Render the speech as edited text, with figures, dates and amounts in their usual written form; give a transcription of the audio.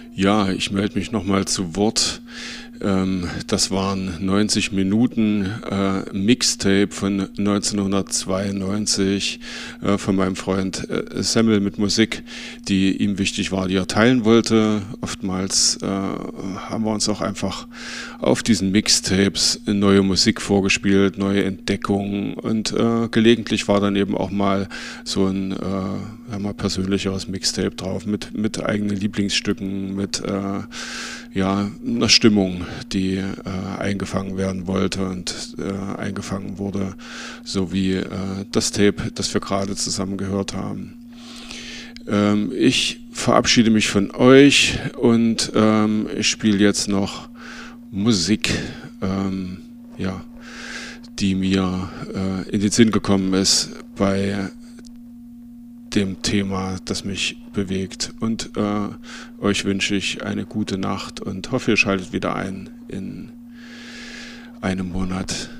Ja, ich melde mich nochmal zu Wort. Das waren 90 Minuten Mixtape von 1992 von meinem Freund Semmel mit Musik, die ihm wichtig war, die er teilen wollte. Oftmals haben wir uns auch einfach auf diesen Mixtapes neue Musik vorgespielt, neue Entdeckungen und gelegentlich war dann eben auch mal so ein mal persönlicheres Mixtape drauf mit eigenen Lieblingsstücken, mit einer Stimmung, die eingefangen werden wollte und eingefangen wurde, so wie das Tape, das wir gerade zusammen gehört haben. Ich verabschiede mich von euch und ich spiele jetzt noch Musik, die mir in den Sinn gekommen ist bei dem Thema, das mich bewegt. Und euch wünsche ich eine gute Nacht und hoffe, ihr schaltet wieder ein in einem Monat.